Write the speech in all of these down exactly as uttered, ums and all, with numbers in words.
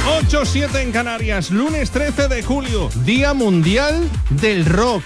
ocho siete en Canarias, lunes trece de julio, Día Mundial del Rock.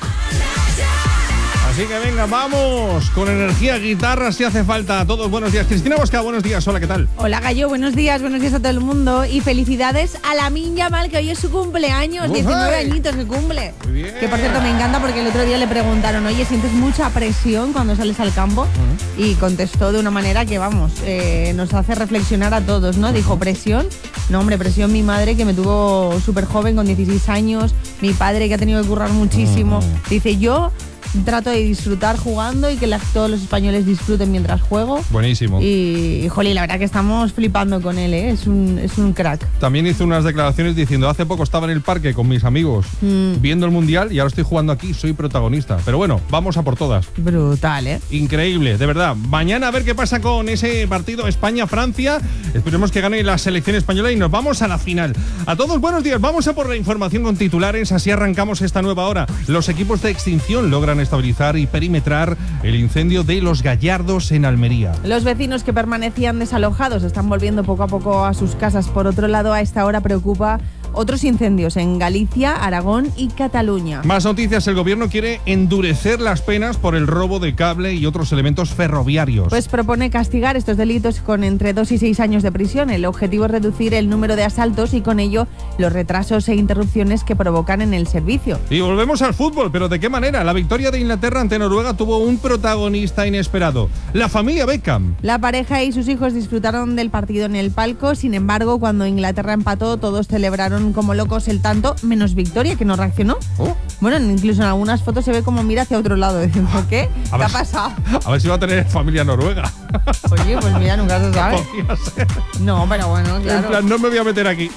Así que venga, vamos, con energía, guitarra si hace falta. A todos, buenos días. Cristina Bosca, buenos días. Hola, ¿qué tal? Hola, Gallo, buenos días, buenos días a todo el mundo. Y felicidades a Lamine Yamal, que hoy es su cumpleaños, ¡Uy! diecinueve añitos que cumple. Muy bien. Que por cierto me encanta porque el otro día le preguntaron, oye, ¿sientes mucha presión cuando sales al campo? Uh-huh. Y contestó de una manera que, vamos, eh, nos hace reflexionar a todos, ¿no? Dijo, ¿presión? No, hombre, presión mi madre, que me tuvo súper joven, con dieciséis años. Mi padre, que ha tenido que currar muchísimo. Uh-huh. Dice, yo... trato de disfrutar jugando y que la, todos los españoles disfruten mientras juego. Buenísimo. Y, y jolín, la verdad que estamos flipando con él, ¿eh? Es un, es un crack. También hizo unas declaraciones diciendo, hace poco estaba en el parque con mis amigos mm. viendo el Mundial y ahora estoy jugando aquí, soy protagonista. Pero bueno, vamos a por todas. Brutal, ¿eh? Increíble, de verdad. Mañana a ver qué pasa con ese partido España-Francia. Esperemos que gane la selección española y nos vamos a la final. A todos, buenos días. Vamos a por la información con titulares. Así arrancamos esta nueva hora. Los equipos de extinción logran estabilizar y perimetrar el incendio de Los Gallardos en Almería. Los vecinos que permanecían desalojados están volviendo poco a poco a sus casas. Por otro lado, a esta hora preocupa otros incendios en Galicia, Aragón y Cataluña. Más noticias. El gobierno quiere endurecer las penas por el robo de cable y otros elementos ferroviarios. Pues propone castigar estos delitos con entre dos y seis años de prisión. El objetivo es reducir el número de asaltos y con ello los retrasos e interrupciones que provocan en el servicio. Y volvemos al fútbol, pero ¿de qué manera? La victoria de Inglaterra ante Noruega tuvo un protagonista inesperado, la familia Beckham. La pareja y sus hijos disfrutaron del partido en el palco. Sin embargo, cuando Inglaterra empató, todos celebraron como locos el tanto, menos Victoria, que no reaccionó. Oh. Bueno, incluso en algunas fotos se ve como mira hacia otro lado, diciendo, ¿qué? ¿Qué ha pasado? A ver si va a tener familia noruega. Oye, pues mira, nunca se sabe. Podría ser. No, pero bueno, claro. En plan, no me voy a meter aquí.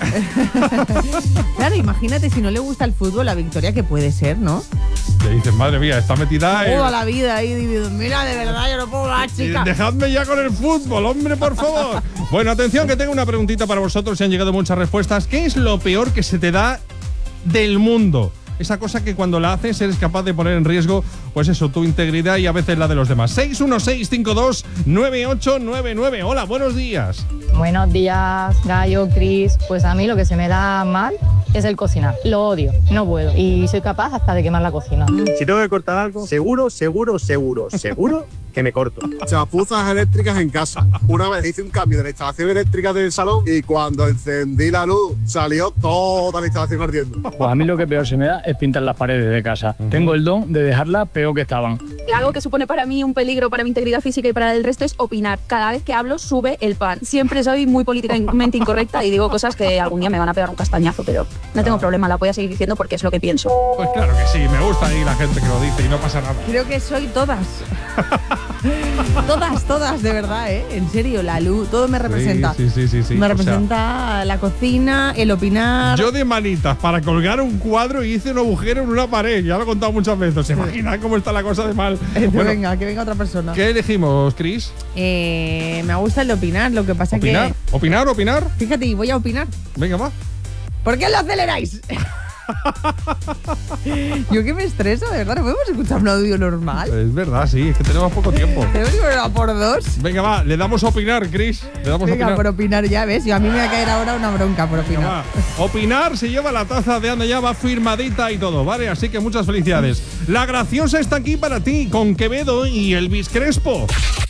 Claro, imagínate si no le gusta el fútbol, la Victoria que puede ser, ¿no? Le dices, madre mía, está metida en... Toda la vida ahí, dividido. Mira, de verdad, yo no puedo más, chica. Dejadme ya con el fútbol, hombre, por favor. Bueno, atención, que tengo una preguntita para vosotros. Se han llegado muchas respuestas. ¿Qué es lo peor que se te da del mundo? Esa cosa que cuando la haces eres capaz de poner en riesgo, pues eso, tu integridad y a veces la de los demás. seis uno seis cinco dos nueve ocho nueve nueve. Hola, buenos días. Buenos días, Gallo, Cris. Pues a mí lo que se me da mal es el cocinar. Lo odio, no puedo. Y soy capaz hasta de quemar la cocina. Si tengo que cortar algo, seguro, seguro, seguro, seguro que me corto. Chapuzas eléctricas en casa. Una vez hice un cambio de la instalación eléctrica del salón y cuando encendí la luz salió toda la instalación ardiendo. Pues a mí lo que peor se me da es pintar las paredes de casa. Uh-huh. Tengo el don de dejarlas peor que estaban. Algo que supone para mí un peligro para mi integridad física y para el resto es opinar. Cada vez que hablo sube el pan. Siempre soy muy políticamente incorrecta y digo cosas que algún día me van a pegar un castañazo, pero no tengo problema, la voy a seguir diciendo porque es lo que pienso. Pues claro que sí, me gusta ahí la gente que lo dice y no pasa nada. Creo que soy todas. Todas, todas, de verdad, ¿eh? En serio, la luz, todo me representa. Sí, sí, sí, sí, sí. Me o representa sea, la cocina, el opinar. Yo de manitas para colgar un cuadro y hice un agujero en una pared. Ya lo he contado muchas veces. ¿Se sí. imagina cómo está la cosa de mal? Eh, bueno, venga, que venga otra persona. ¿Qué elegimos, Cris? Eh, me gusta el de opinar, lo que pasa ¿Opinar? que... ¿Opinar? ¿Opinar? Fíjate, y voy a opinar. Venga, va. ¿Por qué lo aceleráis? Yo que me estreso, de verdad, ¿no podemos escuchar un audio normal? Es verdad, sí, es que tenemos poco tiempo. Tenemos que ir a por dos. Venga, va, le damos a opinar, Cris. Le damos Venga, a opinar. por opinar, ya ves. Y a mí me va a caer ahora una bronca por opinar. Venga, opinar se lleva la taza de Anda Ya, va firmadita y todo, ¿vale? Así que muchas felicidades. La graciosa está aquí para ti, con Quevedo y Elvis Crespo.